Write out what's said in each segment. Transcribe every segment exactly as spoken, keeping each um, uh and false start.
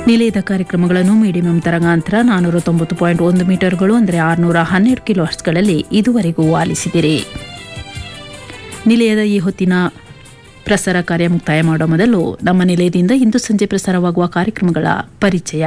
ನಿಲಯದ ಕಾರ್ಯಕ್ರಮಗಳನ್ನು ಮೀಡಿಯಂ ತರಂಗಾಂತರ ನಾನ್ನೂರ ತೊಂಬತ್ತು ಪಾಯಿಂಟ್ ಒಂದು ಮೀಟರ್ಗಳು ಅಂದರೆ ಆರುನೂರ ಹನ್ನೆರಡು ಕಿಲೋ ಹರ್ಟ್ಸ್ಗಳಲ್ಲಿ ಇದುವರೆಗೂ ಆಲಿಸಿದಿರಿ. ನಿಲಯದ ಈ ಹೊತ್ತಿನ ಪ್ರಸಾರ ಕಾರ್ಯ ಮುಕ್ತಾಯ ಮಾಡುವ ಮೊದಲು ನಮ್ಮ ನಿಲಯದಿಂದ ಇಂದು ಸಂಜೆ ಪ್ರಸಾರವಾಗುವ ಕಾರ್ಯಕ್ರಮಗಳ ಪರಿಚಯ.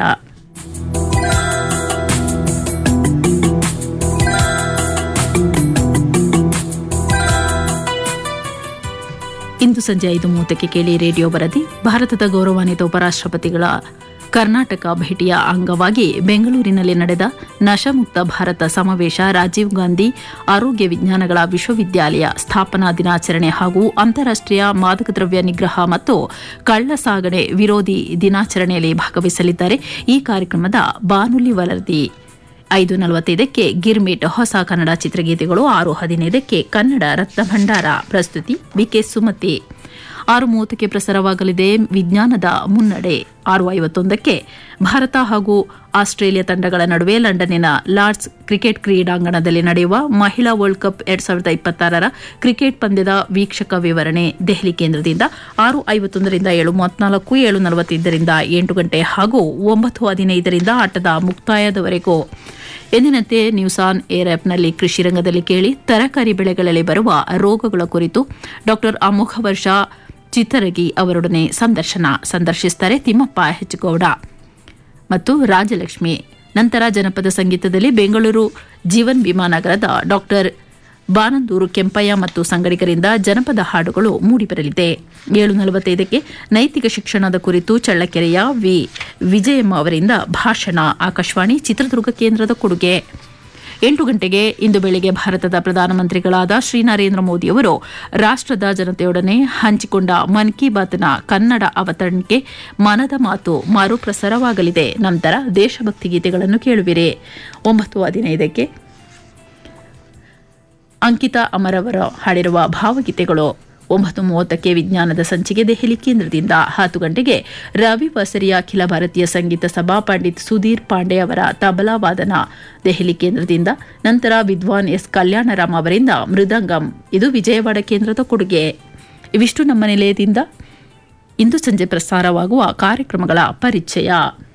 ಇಂದು ಸಂಜೆ ಐದು ಮೂವತ್ತಕ್ಕೆ ಕೇಳಿ ರೇಡಿಯೋ ವರದಿ. ಭಾರತದ ಗೌರವಾನ್ವಿತ ಉಪರಾಷ್ಟ್ರಪತಿಗಳ ಕರ್ನಾಟಕ ಭೇಟಿಯ ಅಂಗವಾಗಿ ಬೆಂಗಳೂರಿನಲ್ಲಿ ನಡೆದ ನಶಾಮುಕ್ತ ಭಾರತ ಸಮಾವೇಶ, ರಾಜೀವ್ ಗಾಂಧಿ ಆರೋಗ್ಯ ವಿಜ್ಞಾನಗಳ ವಿಶ್ವವಿದ್ಯಾಲಯ ಸ್ಥಾಪನಾ ದಿನಾಚರಣೆ ಹಾಗೂ ಅಂತಾರಾಷ್ಟೀಯ ಮಾದಕ ದ್ರವ್ಯ ನಿಗ್ರಹ ಮತ್ತು ಕಳ್ಳ ಸಾಗಣೆ ವಿರೋಧಿ ದಿನಾಚರಣೆಯಲ್ಲಿ ಭಾಗವಹಿಸಲಿದ್ದಾರೆ. ಈ ಕಾರ್ಯಕ್ರಮದ ಬಾನುಲಿ ವರದಿ ಐದು ನಲವತ್ತೈದಕ್ಕೆ ಗಿರ್ಮಿಟ್ ಹೊಸ ಕನ್ನಡ ಚಿತ್ರಗೀತೆಗಳು, ಆರು ಹದಿನೈದಕ್ಕೆ ಕನ್ನಡ ರತ್ನ ಭಂಡಾರ, ಪ್ರಸ್ತುತಿ ಬಿಕೆ ಸುಮತಿ. ಆರು ಮೂವತ್ತಕ್ಕೆ ಪ್ರಸಾರವಾಗಲಿದೆ ವಿಜ್ಞಾನದ ಮುನ್ನಡೆ. ಆರು ಐವತ್ತೊಂದಕ್ಕೆ ಭಾರತ ಹಾಗೂ ಆಸ್ಟ್ರೇಲಿಯಾ ತಂಡಗಳ ನಡುವೆ ಲಂಡನ್ನಿನ ಲಾರ್ಡ್ಸ್ ಕ್ರಿಕೆಟ್ ಕ್ರೀಡಾಂಗಣದಲ್ಲಿ ನಡೆಯುವ ಮಹಿಳಾ ವರ್ಲ್ಡ್ ಕಪ್ ಎರಡ್ ಸಾವಿರದ ಇಪ್ಪತ್ತಾರರ ಕ್ರಿಕೆಟ್ ಪಂದ್ಯದ ವೀಕ್ಷಕ ವಿವರಣೆ ದೆಹಲಿ ಕೇಂದ್ರದಿಂದ. ಆರು ಐವತ್ತೊಂದರಿಂದ ಏಳು ಮೂವತ್ನಾಲ್ಕು, ಏಳು ನಲವತ್ತೈದರಿಂದ ಎಂಟು ಗಂಟೆ ಹಾಗೂ ಒಂಬತ್ತು ಹದಿನೈದರಿಂದ ಆಟದ ಮುಕ್ತಾಯದವರೆಗೂ. ಎಂದಿನಂತೆ ನ್ಯೂಸ್ ಆನ್ ಏರ್ ಆಪ್ನಲ್ಲಿ ಕೃಷಿ ರಂಗದಲ್ಲಿ ಕೇಳಿ ತರಕಾರಿ ಬೆಳೆಗಳಲ್ಲಿ ಬರುವ ರೋಗಗಳ ಕುರಿತು ಡಾ ಅಮೋಘ ವರ್ಷ ಚಿತ್ತರಗಿ ಅವರೊಡನೆ ಸಂದರ್ಶನ ಸಂದರ್ಶಿಸುತ್ತಾರೆ ತಿಮ್ಮಪ್ಪ ಹೆಚ್ಗೌಡ ಮತ್ತು ರಾಜಲಕ್ಷ್ಮಿ. ನಂತರ ಜನಪದ ಸಂಗೀತದಲ್ಲಿ ಬೆಂಗಳೂರು ಜೀವನ್ ವಿಮಾ ನಗರದ ಡಾ ಬಾನಂದೂರು ಕೆಂಪಯ್ಯ ಮತ್ತು ಸಂಗಡಿಗರಿಂದ ಜನಪದ ಹಾಡುಗಳು ಮೂಡಿಬರಲಿದೆ. ಏಳು ನಲವತ್ತೈದಕ್ಕೆ ನೈತಿಕ ಶಿಕ್ಷಣದ ಕುರಿತು ಚಳ್ಳಕೆರೆಯ ವಿ ವಿಜಯಮ್ಮ ಅವರಿಂದ ಭಾಷಣ, ಆಕಾಶವಾಣಿ ಚಿತ್ರದುರ್ಗ ಕೇಂದ್ರದ ಕೊಡುಗೆ. ಎಂಟು ಗಂಟೆಗೆ ಇಂದು ಬೆಳಿಗ್ಗೆ ಭಾರತದ ಪ್ರಧಾನಮಂತ್ರಿಗಳಾದ ಶ್ರೀ ನರೇಂದ್ರ ಮೋದಿಯವರು ರಾಷ್ಟ್ರದ ಜನತೆಯೊಡನೆ ಹಂಚಿಕೊಂಡ ಮನ್ ಕಿ ಬಾತ್ನ ಕನ್ನಡ ಅವತರಣಿಕೆ ಮನದ ಮಾತು ಮರುಪ್ರಸಾರವಾಗಲಿದೆ. ನಂತರ ದೇಶಭಕ್ತಿ ಗೀತೆಗಳನ್ನು ಕೇಳುವಿರಿ. ಒಂಬತ್ತು ಹದಿನೈದಕ್ಕೆ ಅಂಕಿತಾ ಅಮರವರ ಹಾಡಿರುವ ಭಾವಗೀತೆಗಳು. ಒಂಬತ್ತು ಮೂವತ್ತಕ್ಕೆ ವಿಜ್ಞಾನದ ಸಂಚಿಕೆ ದೆಹಲಿ ಕೇಂದ್ರದಿಂದ. ಹತ್ತು ಗಂಟೆಗೆ ರವಿ ವಸರಿಯ ಅಖಿಲ ಭಾರತೀಯ ಸಂಗೀತ ಸಭಾ ಪಂಡಿತ್ ಸುಧೀರ್ ಪಾಂಡೆ ಅವರ ತಬಲಾ ವಾದನ ದೆಹಲಿ ಕೇಂದ್ರದಿಂದ. ನಂತರ ವಿದ್ವಾನ್ ಎಸ್ ಕಲ್ಯಾಣರಾಮ್ ಅವರಿಂದ ಮೃದಂಗಂ, ಇದು ವಿಜಯವಾಡ ಕೇಂದ್ರದ ಕೊಡುಗೆ. ಇವಿಷ್ಟು ನಮ್ಮ ನಿಲಯದಿಂದ ಇಂದು ಸಂಜೆ ಪ್ರಸಾರವಾಗುವ ಕಾರ್ಯಕ್ರಮಗಳ ಪರಿಚಯ.